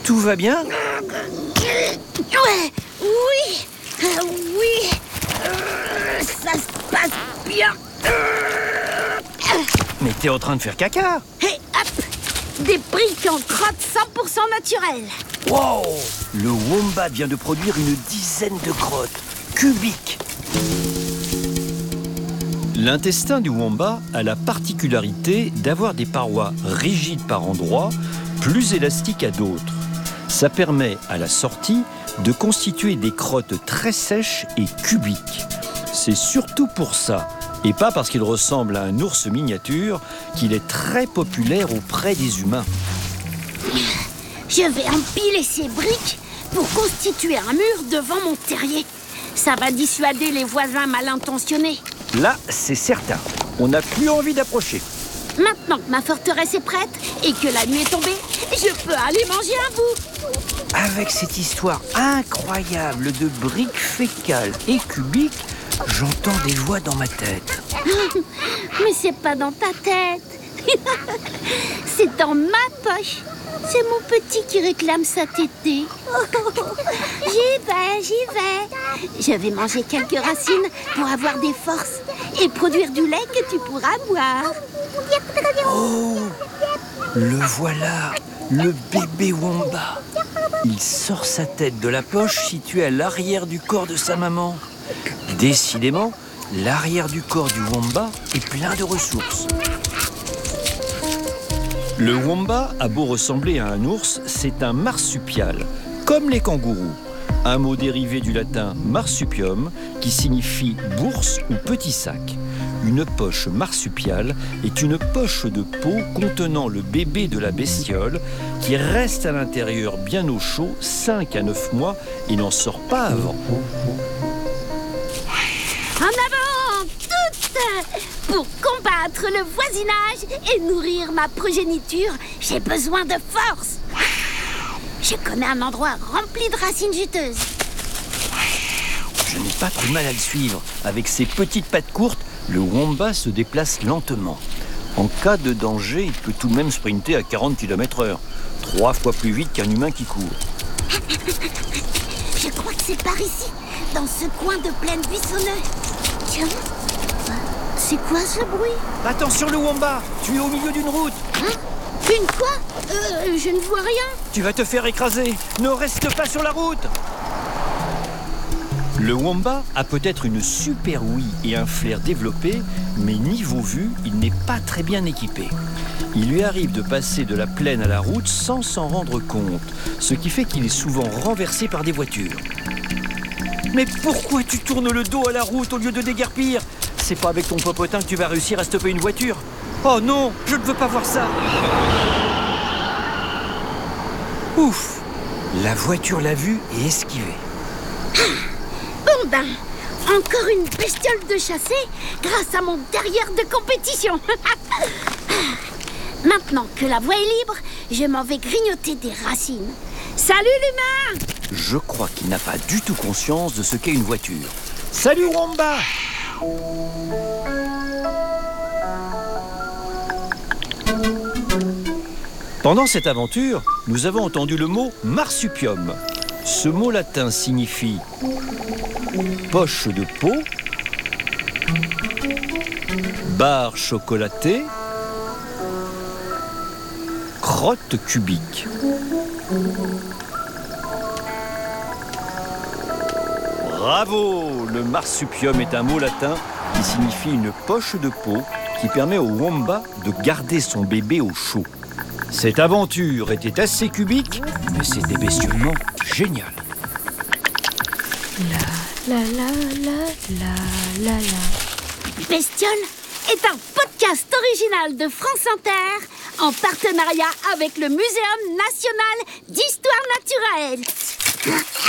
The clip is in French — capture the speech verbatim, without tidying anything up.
Tout va bien? Ouais, oui, euh, oui, euh, ça se passe bien. Mais t'es en train de faire caca. Et hop, des briques en crotte cent pour cent naturelles. Wow! Le wombat vient de produire une dizaine de crottes cubiques. L'intestin du wombat a la particularité d'avoir des parois rigides par endroits, plus élastiques à d'autres. Ça permet à la sortie de constituer des crottes très sèches et cubiques. C'est surtout pour ça, et pas parce qu'il ressemble à un ours miniature, qu'il est très populaire auprès des humains. Je vais empiler ces briques pour constituer un mur devant mon terrier. Ça va dissuader les voisins mal intentionnés. Là, c'est certain. On n'a plus envie d'approcher. Maintenant que ma forteresse est prête et que la nuit est tombée, je peux aller manger un bout. Avec cette histoire incroyable de briques fécales et cubiques, j'entends des voix dans ma tête. Mais c'est pas dans ta tête. C'est dans ma poche. C'est mon petit qui réclame sa tétée. J'y vais, j'y vais. Je vais manger quelques racines pour avoir des forces et produire du lait que tu pourras boire. Oh, le voilà, le bébé wombat. Il sort sa tête de la poche située à l'arrière du corps de sa maman. Décidément, l'arrière du corps du wombat est plein de ressources. Le wombat a beau ressembler à un ours, c'est un marsupial, comme les kangourous. Un mot dérivé du latin marsupium, qui signifie bourse ou petit sac. Une poche marsupiale est une poche de peau contenant le bébé de la bestiole qui reste à l'intérieur bien au chaud cinq à neuf mois et n'en sort pas avant. En avant, toutes! Pour combattre le voisinage et nourrir ma progéniture, j'ai besoin de force. Je connais un endroit rempli de racines juteuses. Je n'ai pas trop mal à le suivre. Avec ses petites pattes courtes, le wombat se déplace lentement. En cas de danger, il peut tout de même sprinter à quarante kilomètres heure. Trois fois plus vite qu'un humain qui court. Je crois que c'est par ici, dans ce coin de plaine buissonneuse. Tiens, c'est quoi ce bruit? Attention le wombat, tu es au milieu d'une route. Hein? Une quoi? Euh, je ne vois rien. Tu vas te faire écraser. Ne reste pas sur la route. Le wombat a peut-être une super ouïe et un flair développé, mais niveau vue, il n'est pas très bien équipé. Il lui arrive de passer de la plaine à la route sans s'en rendre compte, ce qui fait qu'il est souvent renversé par des voitures. Mais pourquoi tu tournes le dos à la route au lieu de déguerpir? C'est pas avec ton popotin que tu vas réussir à stopper une voiture. Oh non, je ne veux pas voir ça. Ouf, la voiture l'a vu et esquivé. Bon ben, encore une bestiole de chassé grâce à mon derrière de compétition. Maintenant que la voie est libre, je m'en vais grignoter des racines. Salut l'humain! Je crois qu'il n'a pas du tout conscience de ce qu'est une voiture. Salut wombat! Pendant cette aventure, nous avons entendu le mot marsupium. Ce mot latin signifie poche de peau, barre chocolatée, crotte cubique. Bravo! Le marsupium est un mot latin qui signifie une poche de peau qui permet au wombat de garder son bébé au chaud. Cette aventure était assez cubique, mais c'était bestiolement génial. La la la la la la la. Bestiole est un podcast original de France Inter en partenariat avec le Muséum national d'histoire naturelle.